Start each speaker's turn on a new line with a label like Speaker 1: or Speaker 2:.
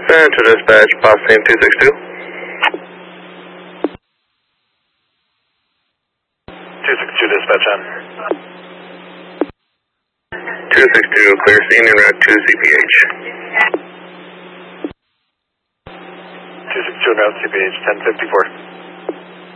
Speaker 1: Central Dispatch, boss name 262.
Speaker 2: 262 Dispatch on.
Speaker 1: 262, clear scene en route to CPH.
Speaker 2: 262 en route CPH, 1054.